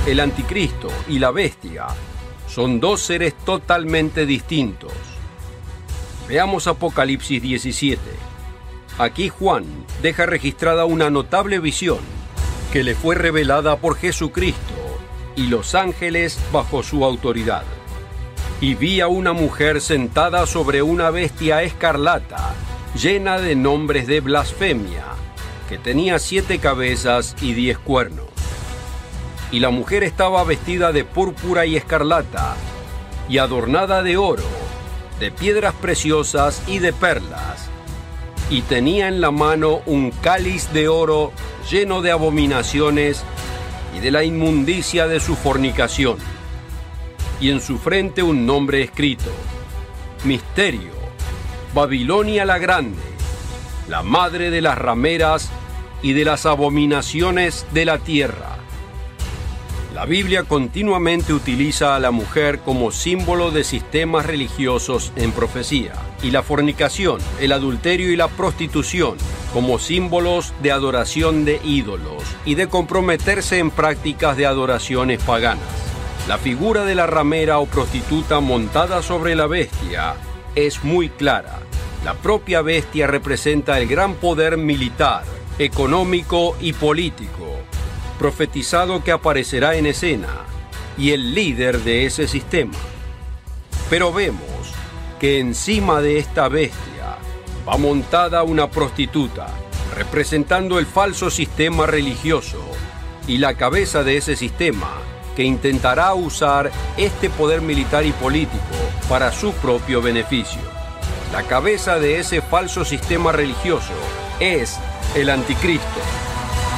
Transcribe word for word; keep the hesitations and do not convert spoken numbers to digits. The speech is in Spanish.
El anticristo y la bestia son dos seres totalmente distintos. Veamos Apocalipsis diecisiete. Aquí Juan deja registrada una notable visión que le fue revelada por Jesucristo y los ángeles bajo su autoridad. Y vi a una mujer sentada sobre una bestia escarlata, llena de nombres de blasfemia, que tenía siete cabezas y diez cuernos. Y la mujer estaba vestida de púrpura y escarlata, y adornada de oro, de piedras preciosas y de perlas, y tenía en la mano un cáliz de oro lleno de abominaciones y de la inmundicia de su fornicación, y en su frente un nombre escrito: Misterio, Babilonia la Grande, la madre de las rameras y de las abominaciones de la tierra. La Biblia continuamente utiliza a la mujer como símbolo de sistemas religiosos en profecía, y la fornicación, el adulterio y la prostitución como símbolos de adoración de ídolos y de comprometerse en prácticas de adoraciones paganas. La figura de la ramera o prostituta montada sobre la bestia es muy clara. La propia bestia representa el gran poder militar, económico y político profetizado que aparecerá en escena, y el líder de ese sistema. Pero vemos que encima de esta bestia va montada una prostituta, representando el falso sistema religioso y la cabeza de ese sistema, que intentará usar este poder militar y político para su propio beneficio. La cabeza de ese falso sistema religioso es el anticristo,